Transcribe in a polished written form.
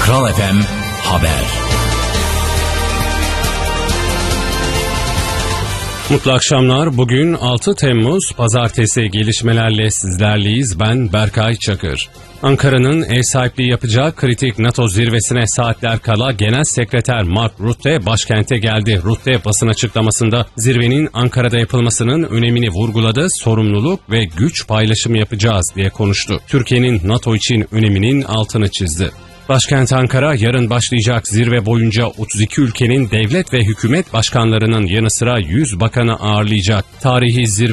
Kral FM Haber. Mutlu akşamlar. Bugün 6 Temmuz Pazartesi, gelişmelerle sizlerleyiz. Ben Berkay Çakır. Ankara'nın ev sahipliği yapacağı kritik NATO zirvesine saatler kala Genel Sekreter Mark Rutte başkente geldi. Rutte basın açıklamasında zirvenin Ankara'da yapılmasının önemini vurguladı, sorumluluk ve güç paylaşımı yapacağız diye konuştu. Türkiye'nin NATO için öneminin altını çizdi. Başkent Ankara, yarın başlayacak zirve boyunca 32 ülkenin devlet ve hükümet başkanlarının yanı sıra 100 bakanı ağırlayacak. Tarihi zirve